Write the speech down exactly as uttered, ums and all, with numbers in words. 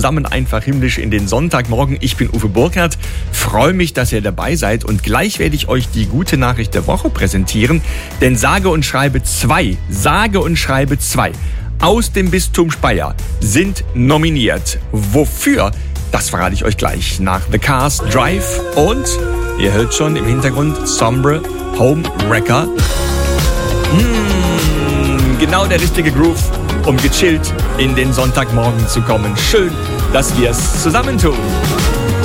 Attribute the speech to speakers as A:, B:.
A: Zusammen einfach himmlisch in den Sonntagmorgen. Ich bin Uwe Burkhardt, freue mich, dass ihr dabei seid und gleich werde ich euch die gute Nachricht der Woche präsentieren, denn sage und schreibe zwei, sage und schreibe zwei aus dem Bistum Speyer sind nominiert. Wofür? Das verrate ich euch gleich nach The Cars Drive und ihr hört schon im Hintergrund Sombre Home Wrecker. Mmh, genau der richtige Groove, um gechillt in den Sonntagmorgen zu kommen. Schön, dass wir es zusammen tun.